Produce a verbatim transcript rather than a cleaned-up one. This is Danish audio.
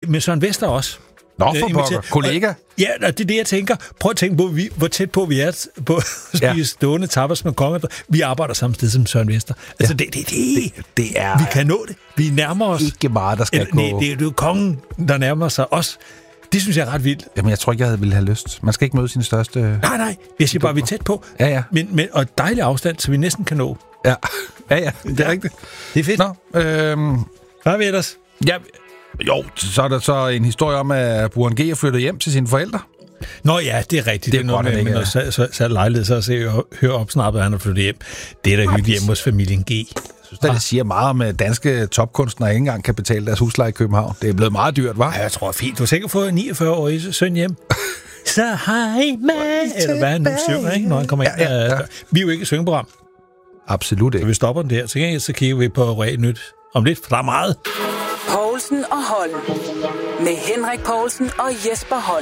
med Søren Vester også. Nå, for pokker. Kollega. Ja, det er det, jeg tænker. Prøv at tænke på, vi, hvor tæt på vi er på at spise ja. stående tapas med kongen. Vi arbejder samme sted som Søren Vester. Altså, ja. det, det, det, det, det er... Vi kan nå det. Vi nærmer os... Ikke meget, der skal Eller, gå... Nej, det er jo kongen, der nærmer sig os. Det synes jeg er ret vildt. Jamen, jeg tror ikke, jeg ville have lyst. Man skal ikke møde sine største... Nej, nej. Jeg siger bare, vi er tæt på. Ja, ja. Men, men, og dejlig afstand, så vi næsten kan nå. Ja, ja, ja. Det er ja. rigtigt. Det er fedt. Nå, øhm... Hvad har vi ellers? Ja, jo, så er der så en historie om, at Burhan G er flyttet hjem til sine forældre. Nå ja, det er rigtigt. Det er, det er noget godt, med, med noget så, så, så lejlighed, så at se og høre opsnappet, at han er flyttet hjem. Det er da hyggeligt hjemme hos familien G. Jeg synes, det siger meget om, at danske topkunstnere ikke engang kan betale deres husleje i København. Det er blevet meget dyrt, hva'? Ja, jeg tror fint. Du har sikkert fået niogfyrre-årig søn hjem. Så hej med, eller hvad han nu synger, ikke? Når han kommer ind. Ja, ja, ja. Vi er jo ikke et syngeprogram. Absolut ikke. Så vi stopper den der. Så kan jeg så kigge vi på Real Nyt om lidt, for der er meget. Poulsen og Holm. Med Henrik Poulsen og Jesper Holm.